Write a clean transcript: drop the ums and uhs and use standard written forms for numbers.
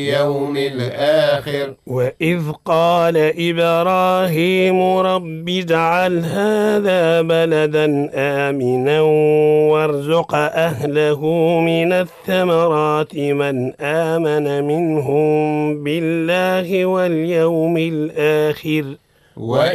يوم الآخر. وإذ قال إبراهيم رب اجعل هذا بلدا آمنا وارزق أهله من الثمرات من آمن منهم بالله واليوم الآخر